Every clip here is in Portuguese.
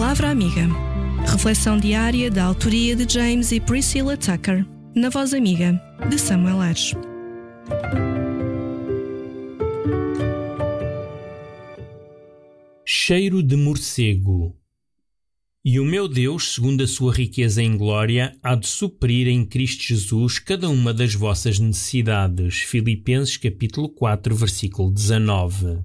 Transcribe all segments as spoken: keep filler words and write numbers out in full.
Palavra Amiga. Reflexão diária da autoria de James e Priscilla Tucker, na voz amiga de Samuel Ares. Cheiro de morcego. E o meu Deus, segundo a sua riqueza em glória, há de suprir em Cristo Jesus cada uma das vossas necessidades. Filipenses capítulo quatro, versículo dezanove.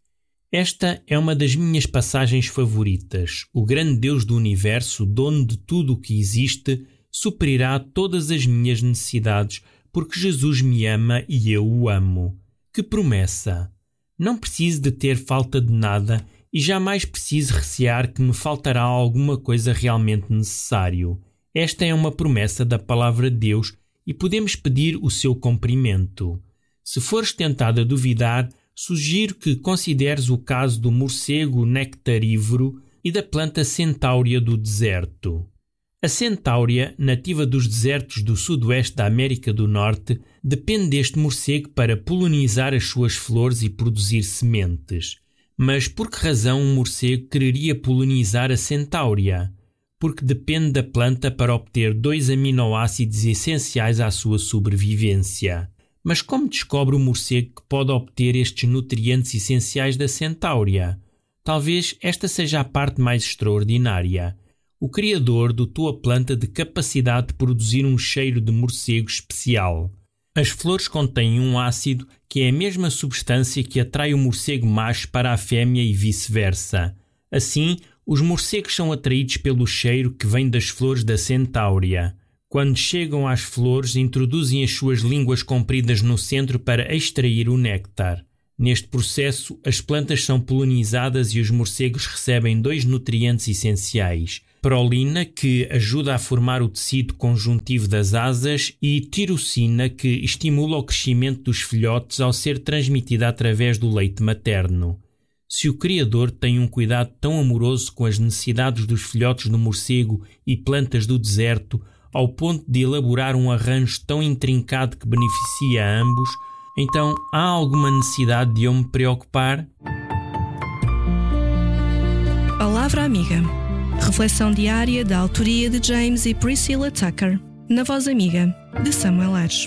Esta é uma das minhas passagens favoritas. O grande Deus do universo, dono de tudo o que existe, suprirá todas as minhas necessidades, porque Jesus me ama e eu o amo. Que promessa! Não preciso de ter falta de nada e jamais preciso recear que me faltará alguma coisa realmente necessário. Esta é uma promessa da palavra de Deus e podemos pedir o seu cumprimento. Se fores tentado a duvidar, sugiro que consideres o caso do morcego nectarívoro e da planta centáurea do deserto. A centáurea, nativa dos desertos do sudoeste da América do Norte, depende deste morcego para polinizar as suas flores e produzir sementes. Mas por que razão um morcego quereria polinizar a centáurea? Porque depende da planta para obter dois aminoácidos essenciais à sua sobrevivência. Mas como descobre o morcego que pode obter estes nutrientes essenciais da centáurea? Talvez esta seja a parte mais extraordinária. O Criador dotou a planta de capacidade de produzir um cheiro de morcego especial. As flores contêm um ácido que é a mesma substância que atrai o morcego macho para a fêmea e vice-versa. Assim, os morcegos são atraídos pelo cheiro que vem das flores da centáurea. Quando chegam às flores, introduzem as suas línguas compridas no centro para extrair o néctar. Neste processo, as plantas são polinizadas e os morcegos recebem dois nutrientes essenciais: prolina, que ajuda a formar o tecido conjuntivo das asas, e tirosina, que estimula o crescimento dos filhotes ao ser transmitida através do leite materno. Se o Criador tem um cuidado tão amoroso com as necessidades dos filhotes do morcego e plantas do deserto, ao ponto de elaborar um arranjo tão intrincado que beneficia a ambos, então há alguma necessidade de eu me preocupar? Palavra Amiga. Reflexão diária da autoria de James e Priscilla Tucker, na voz amiga de Samuel Ares.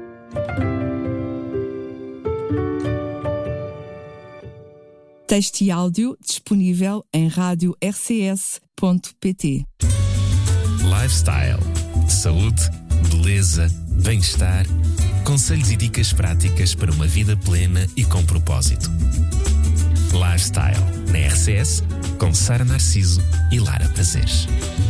Texto e áudio disponível em rádio r c s ponto p t. Lifestyle. Saúde, beleza, bem-estar. Conselhos e dicas práticas para uma vida plena e com propósito. Lifestyle. Na R C S, com Sara Narciso e Lara Prazeres.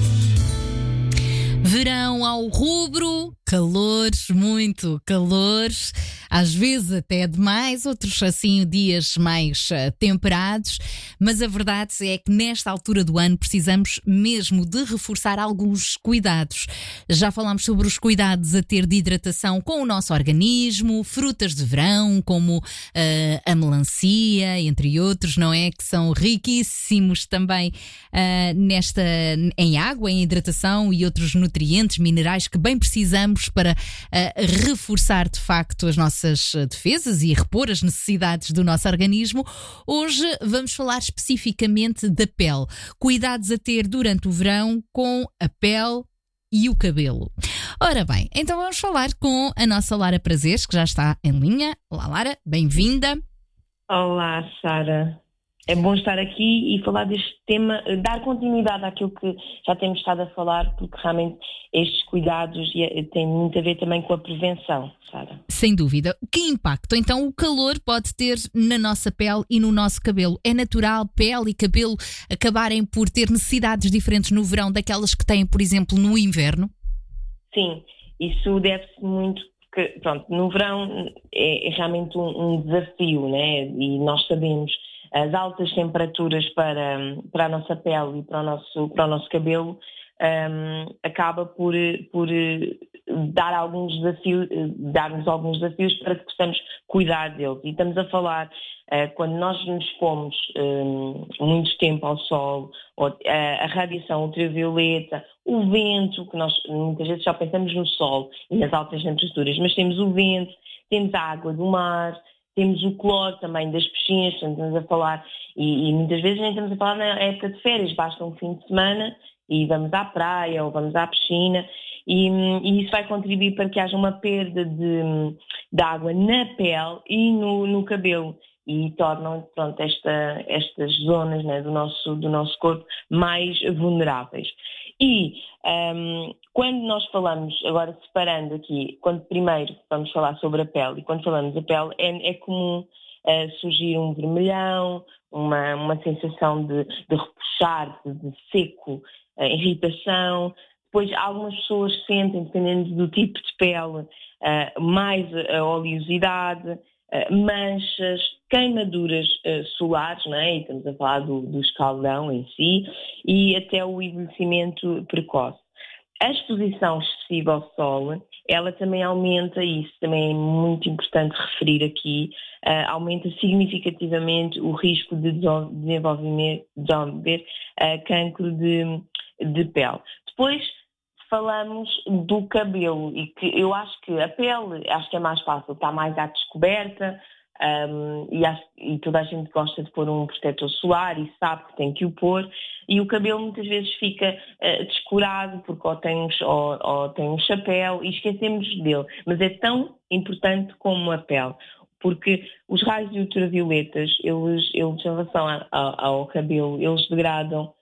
Verão ao rubro, calor, muito calor, às vezes até demais, outros assim dias mais uh, temperados, mas a verdade é que nesta altura do ano precisamos mesmo de reforçar alguns cuidados. Já falámos sobre os cuidados a ter de hidratação com o nosso organismo, frutas de verão como uh, a melancia, entre outros, não é? Que são riquíssimos também uh, nesta, em água, em hidratação e outros nutrientes, minerais que bem precisamos para uh, reforçar de facto as nossas defesas e repor as necessidades do nosso organismo. Hoje vamos falar especificamente da pele. Cuidados a ter durante o verão com a pele e o cabelo. Ora bem, então vamos falar com a nossa Lara Prazeres, que já está em linha. Olá, Lara, bem-vinda. Olá, Sara. É bom estar aqui e falar deste tema, dar continuidade àquilo que já temos estado a falar, porque realmente estes cuidados têm muito a ver também com a prevenção, Sara. Sem dúvida. Que impacto então o calor pode ter na nossa pele e no nosso cabelo? É natural pele e cabelo acabarem por ter necessidades diferentes no verão daquelas que têm, por exemplo, no inverno? Sim, isso deve-se muito porque, pronto, no verão é, é realmente um, um desafio, né? E nós sabemos as altas temperaturas para, para a nossa pele e para o nosso, para o nosso cabelo um, acaba por, por dar alguns desafios, dar-nos alguns desafios para que possamos cuidar deles. E estamos a falar, uh, quando nós nos expomos um, muito tempo ao sol, ou, uh, a radiação ultravioleta, o vento, que nós muitas vezes só pensamos no sol e nas altas temperaturas, mas temos o vento, temos a água do mar, temos o cloro também das piscinas, portanto, estamos a falar, e, e muitas vezes nem estamos a falar na época de férias, basta um fim de semana e vamos à praia ou vamos à piscina, e, e isso vai contribuir para que haja uma perda de, de água na pele e no, no cabelo, e tornam, pronto, esta, estas zonas, né, do, nosso, do nosso corpo mais vulneráveis. E um, quando nós falamos, agora separando aqui, quando primeiro vamos falar sobre a pele, e quando falamos da pele, é, é comum uh, surgir um vermelhão, uma, uma sensação de, de repuxar, de, de seco, uh, irritação. Depois algumas pessoas sentem, dependendo do tipo de pele, uh, mais a oleosidade, uh, manchas, queimaduras uh, solares, não é? E estamos a falar do, do escaldão em si, e até o envelhecimento precoce. A exposição excessiva ao sol, ela também aumenta, e isso também é muito importante referir aqui, uh, aumenta significativamente o risco de desenvolver, desenvolver uh, cancro de, de pele. Depois falamos do cabelo, e que eu acho que a pele, acho que é mais fácil, está mais à descoberta, um, e, acho, e toda a gente gosta de pôr um protetor solar e sabe que tem que o pôr, e o cabelo muitas vezes fica uh, descurado porque ou tem, ou, ou tem um chapéu e esquecemos dele, mas é tão importante como a pele, porque os raios ultravioletas, eles, eles em relação a, a, ao cabelo, eles degradam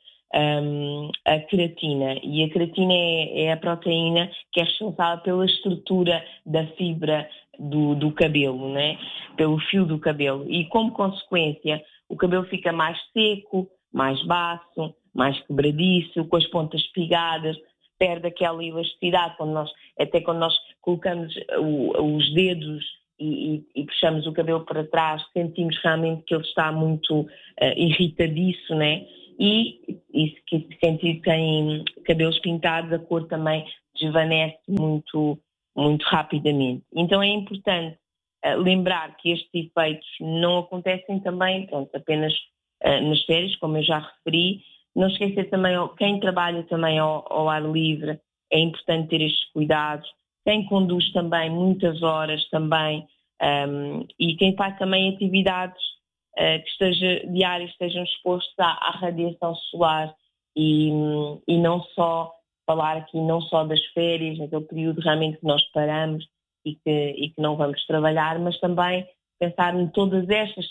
Um, a queratina, e a queratina é, é a proteína que é responsável pela estrutura da fibra do, do cabelo, né? Pelo fio do cabelo, e como consequência o cabelo fica mais seco, mais baço, mais quebradiço, com as pontas espigadas, perde aquela elasticidade, quando nós, até quando nós colocamos o, os dedos e, e, e puxamos o cabelo para trás, sentimos realmente que ele está muito uh, irritadiço, né? E, e se quem tem cabelos pintados, a cor também desvanece muito, muito rapidamente. Então é importante uh, lembrar que estes efeitos não acontecem também, pronto, apenas uh, nas férias, como eu já referi. Não esquecer também, quem trabalha também ao, ao ar livre, é importante ter estes cuidados. Quem conduz também muitas horas também, um, e quem faz também atividades que esteja diários, estejam expostos à, à radiação solar, e, e não só falar aqui não só das férias, naquele período realmente que nós paramos e que, e que não vamos trabalhar, mas também pensar em todas estas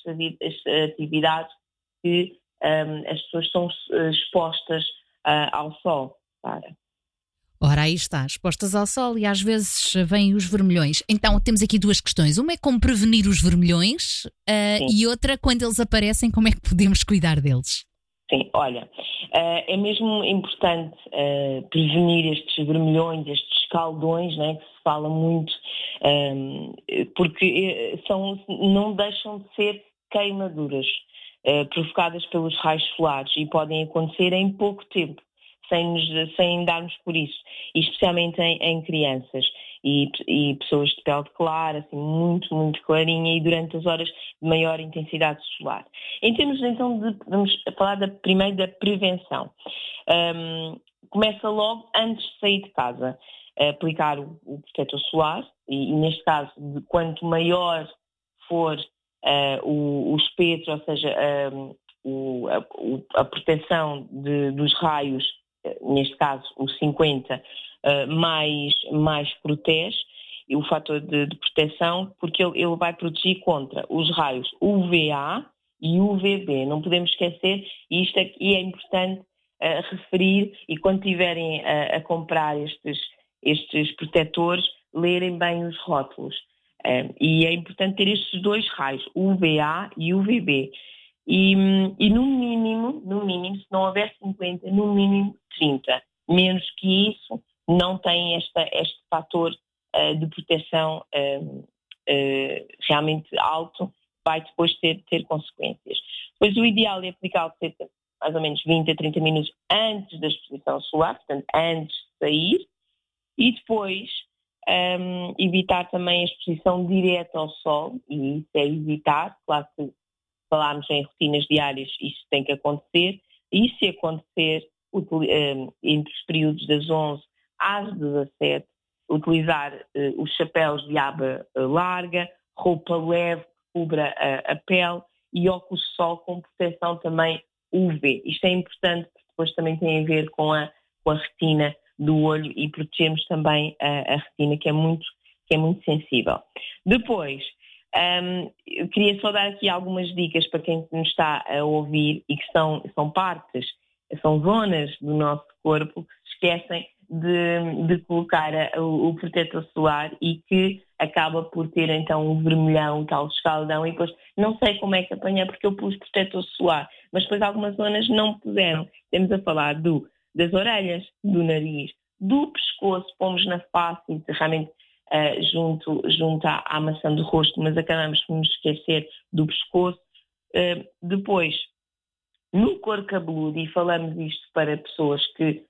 atividades que um, as pessoas estão expostas uh, ao sol. Para. Ora, aí está, expostas ao sol, e às vezes vêm os vermelhões. Então temos aqui duas questões. Uma é como prevenir os vermelhões, uh, e outra, quando eles aparecem, como é que podemos cuidar deles? Sim, olha, uh, é mesmo importante uh, prevenir estes vermelhões, estes escaldões, né, que se fala muito, um, porque são, não deixam de ser queimaduras uh, provocadas pelos raios solares, e podem acontecer em pouco tempo, sem, nos, sem darmos por isso, e especialmente em, em crianças e, e pessoas de pele clara, assim, muito, muito clarinha, e durante as horas de maior intensidade solar. Em termos, então, de, vamos falar da, primeiro da prevenção. Um, começa logo antes de sair de casa, a aplicar o, o protetor solar, e, e neste caso, de quanto maior for uh, o, o espectro, ou seja, um, o, a, a proteção de, dos raios, neste caso o cinquenta, uh, mais, mais protege, e o fator de, de proteção, porque ele, ele vai proteger contra os raios U V A e U V B. Não podemos esquecer, e isto aqui é importante uh, referir, e quando estiverem a, a comprar estes, estes protetores, lerem bem os rótulos. Uh, e é importante ter estes dois raios, U V A e U V B. E, e no mínimo, no mínimo, se não houver cinquenta, no mínimo trinta. Menos que isso, não tem esta, este fator uh, de proteção uh, uh, realmente alto, vai depois ter, ter consequências. Pois o ideal é aplicá-lo cerca de mais ou menos vinte a trinta minutos antes da exposição solar, portanto, antes de sair, e depois um, evitar também a exposição direta ao sol, e isso é evitar, claro que falarmos em rotinas diárias, isso tem que acontecer, e se acontecer, um, entre os períodos das onze às dezassete, utilizar uh, os chapéus de aba uh, larga, roupa leve, cubra a, a pele e óculos de sol com proteção também U V. Isto é importante porque depois também tem a ver com a, com a retina do olho e protegemos também a, a retina, que é muito, que é muito sensível. Depois, um, eu queria só dar aqui algumas dicas para quem nos está a ouvir e que são, são partes, são zonas do nosso corpo que se esquecem de, de colocar a, o, o protetor solar e que acaba por ter então um vermelhão, tal escaldão, e depois não sei como é que apanhar porque eu pus protetor solar, mas depois algumas zonas não puderam. Temos a falar do, das orelhas, do nariz, do pescoço, pomos na face, realmente uh, junto, junto à, à maçã do rosto, mas acabamos por nos esquecer do pescoço. Uh, depois, no couro cabeludo, e falamos isto para pessoas que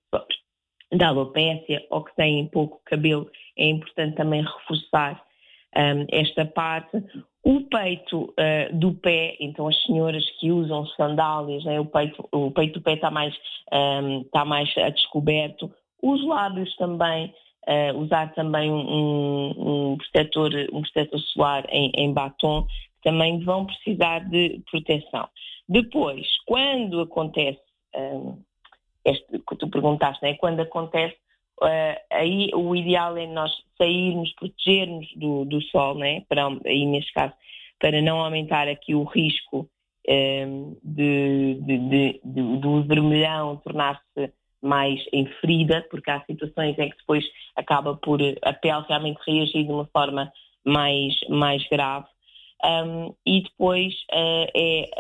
da alopécia ou que têm pouco cabelo, é importante também reforçar um, esta parte. O peito uh, do pé, então as senhoras que usam sandálias, né, o, peito, o peito do pé está mais, um, está mais a descoberto. Os lábios também, uh, usar também um, um, protetor, um protetor solar em, em batom, também vão precisar de proteção. Depois, quando acontece, um, este que tu perguntaste, né, quando acontece, uh, aí o ideal é nós sairmos, protegermos do, do sol, né, para, aí neste caso, para não aumentar aqui o risco um, de, de, de, de, do vermelhão tornar-se mais em ferida, porque há situações em que depois acaba por a pele realmente reagir de uma forma mais, mais grave. Um, e depois uh, é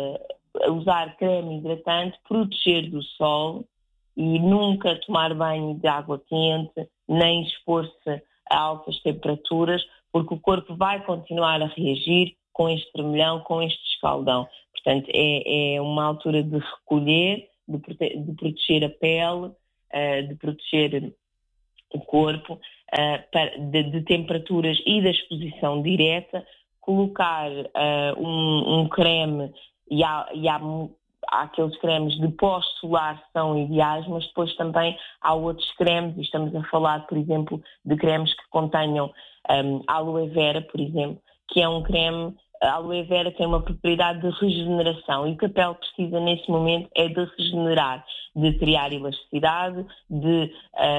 uh, usar creme hidratante, proteger do sol e nunca tomar banho de água quente, nem expor-se a altas temperaturas, porque o corpo vai continuar a reagir com este vermelhão, com este escaldão. Portanto, é, é uma altura de recolher, de, prote- de proteger a pele, uh, de proteger o corpo uh, para, de, de temperaturas e da exposição direta, colocar uh, um, um creme, e, há, e há, há aqueles cremes de pós-solar que são ideais, mas depois também há outros cremes, e estamos a falar, por exemplo, de cremes que contenham um, aloe vera, por exemplo, que é um creme. A aloe vera tem uma propriedade de regeneração e o que a pele precisa nesse momento é de regenerar, de criar elasticidade, de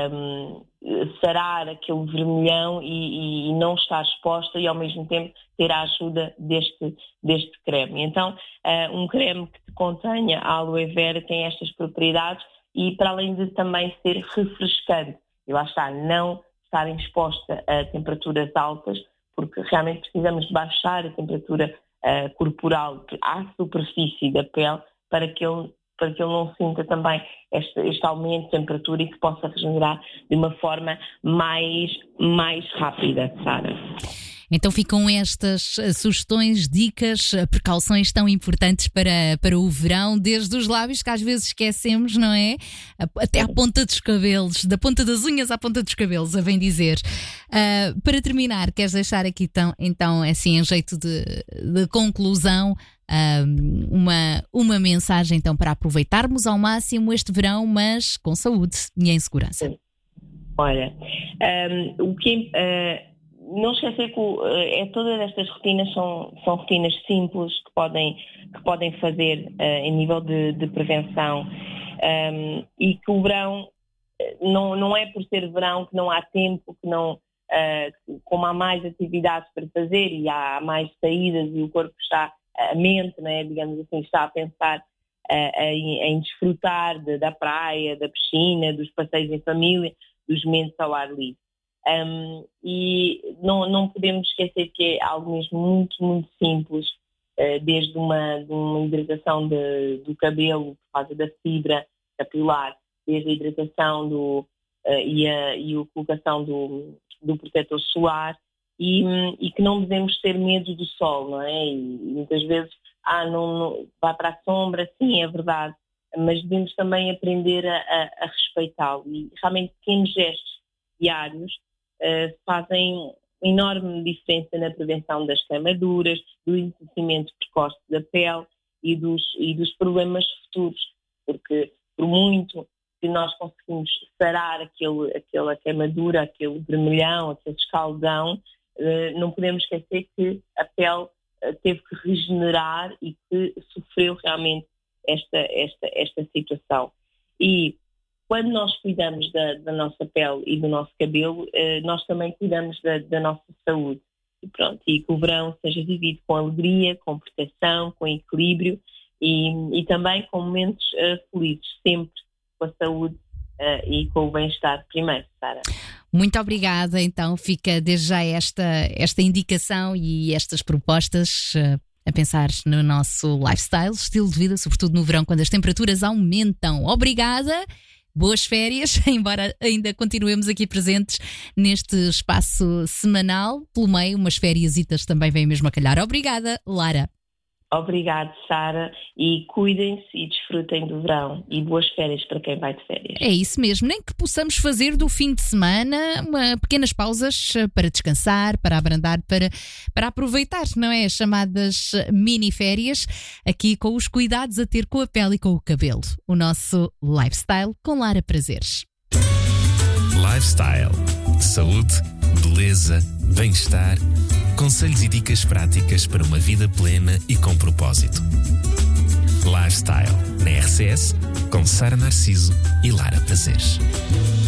um, sarar aquele vermelhão e, e não estar exposta e ao mesmo tempo ter a ajuda deste, deste creme. Então, uh, um creme que contenha a aloe vera tem estas propriedades e para além de também ser refrescante, e lá está, não estar exposta a temperaturas altas, porque realmente precisamos baixar a temperatura uh, corporal à superfície da pele para que ele, para que ele não sinta também este, este aumento de temperatura e que possa regenerar de uma forma mais, mais rápida, Sara. Então ficam estas sugestões, dicas, precauções tão importantes para, para o verão, desde os lábios, que às vezes esquecemos, não é? Até à ponta dos cabelos, da ponta das unhas à ponta dos cabelos, a bem dizer. Uh, para terminar, queres deixar aqui então, então assim, em jeito de, de conclusão, uh, uma, uma mensagem então para aproveitarmos ao máximo este verão, mas com saúde e em segurança? Sim. Olha, um, o que... Uh... Não esquecer que é, todas estas rotinas são, são rotinas simples que podem, que podem fazer uh, em nível de, de prevenção um, e que o verão não, não é por ser verão que não há tempo, que não, uh, como há mais atividades para fazer e há mais saídas e o corpo está, a mente, né, digamos assim, está a pensar uh, em, em desfrutar de, da praia, da piscina, dos passeios em família, dos momentos ao ar livre. Um, e não, não podemos esquecer que é algo mesmo muito, muito simples, uh, desde uma, de uma hidratação de, do cabelo por causa da fibra capilar, desde a hidratação do, uh, e, a, e a colocação do, do protetor solar e, e que não devemos ter medo do sol, não é? E, e muitas vezes ah, não, não, vai para a sombra, sim, é verdade, mas devemos também aprender a, a, a respeitá-lo e realmente pequenos gestos diários Uh, fazem enorme diferença na prevenção das queimaduras, do envelhecimento precoce da pele e dos, e dos problemas futuros, porque por muito que nós conseguimos sarar aquele, aquela queimadura, aquele vermelhão, aquele escaldão, uh, não podemos esquecer que a pele teve que regenerar e que sofreu realmente esta, esta, esta situação. E quando nós cuidamos da, da nossa pele e do nosso cabelo, eh, nós também cuidamos da, da nossa saúde. E pronto, e que o verão seja vivido com alegria, com proteção, com equilíbrio e, e também com momentos uh, felizes, sempre com a saúde uh, e com o bem-estar primeiro, Sara. Muito obrigada, então fica desde já esta, esta indicação e estas propostas uh, a pensar no nosso lifestyle, estilo de vida, sobretudo no verão, quando as temperaturas aumentam. Obrigada! Boas férias, embora ainda continuemos aqui presentes neste espaço semanal. Pelo meio, umas fériasitas também vêm mesmo a calhar. Obrigada, Lara. Obrigado, Sara, e cuidem-se e desfrutem do verão e boas férias para quem vai de férias. É isso mesmo, nem que possamos fazer do fim de semana uma, pequenas pausas para descansar, para abrandar, para, para aproveitar, não é? As chamadas mini-férias, aqui com os cuidados a ter com a pele e com o cabelo. O nosso lifestyle com Lara Prazeres. Lifestyle. Saúde, beleza, bem-estar. Conselhos e dicas práticas para uma vida plena e com propósito. Lifestyle, na R C S, com Sara Narciso e Lara Prazeres.